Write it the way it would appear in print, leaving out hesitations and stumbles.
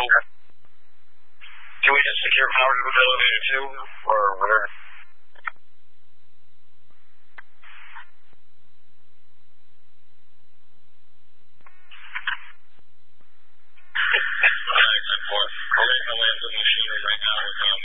Can we just secure power to the elevator too, or whatever? Alright, 10-4. We're making a land of machinery right now.